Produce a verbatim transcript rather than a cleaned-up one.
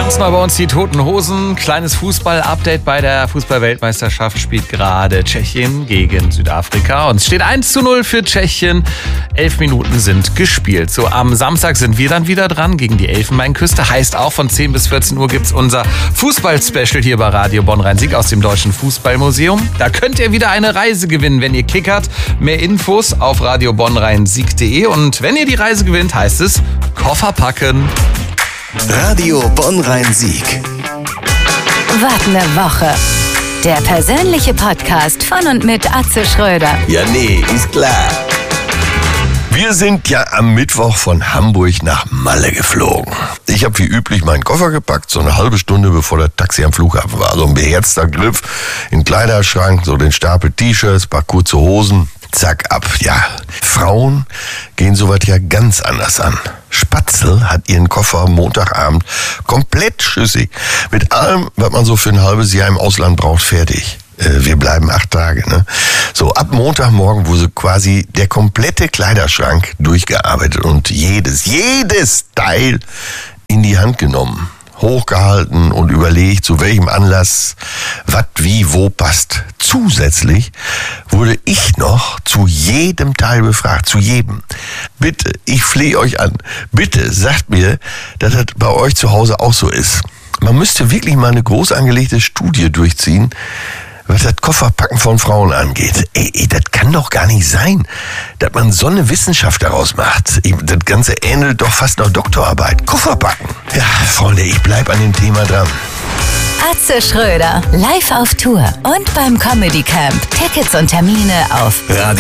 Abends mal bei uns die Toten Hosen. Kleines Fußball-Update bei der Fußball-Weltmeisterschaft spielt gerade Tschechien gegen Südafrika. Und es steht eins zu null für Tschechien. Elf Minuten sind gespielt. So, am Samstag sind wir dann wieder dran gegen die Elfenbeinküste. Heißt auch, von zehn bis vierzehn Uhr gibt's unser Fußball-Special hier bei Radio Bonn-Rhein-Sieg aus dem Deutschen Fußballmuseum. Da könnt ihr wieder eine Reise gewinnen, wenn ihr kickert. Mehr Infos auf radio bonn rhein sieg punkt de. Und wenn ihr die Reise gewinnt, heißt es Koffer packen. Radio Bonn-Rhein-Sieg. Wart eine Woche. Der persönliche Podcast von und mit Atze Schröder. Ja, nee, ist klar. Wir sind ja am Mittwoch von Hamburg nach Malle geflogen. Ich habe wie üblich meinen Koffer gepackt, so eine halbe Stunde bevor der Taxi am Flughafen war. So ein beherzter Griff in den Kleiderschrank, so den Stapel T-Shirts, paar kurze Hosen. Zack, ab. Ja, Frauen gehen sowas ja ganz anders an. Spatzel hat ihren Koffer Montagabend komplett schüssig. Mit allem, was man so für ein halbes Jahr im Ausland braucht, fertig. Äh, wir bleiben acht Tage, ne? So, ab Montagmorgen wurde quasi der komplette Kleiderschrank durchgearbeitet und jedes, jedes Teil in die Hand genommen. Hochgehalten und überlegt, zu welchem Anlass, was, wie, wo passt. Zusätzlich wurde ich noch zu jedem Teil befragt, zu jedem. Bitte, ich flehe euch an, bitte sagt mir, dass das bei euch zu Hause auch so ist. Man müsste wirklich mal eine groß angelegte Studie durchziehen, was das Kofferpacken von Frauen angeht. Ey, ey, das kann doch gar nicht sein, dass man so eine Wissenschaft daraus macht. Das Ganze ähnelt doch fast noch Doktorarbeit. Kofferpacken. Ja, Freunde, ich bleib an dem Thema dran. Atze Schröder, live auf Tour und beim Comedy Camp. Tickets und Termine auf Radio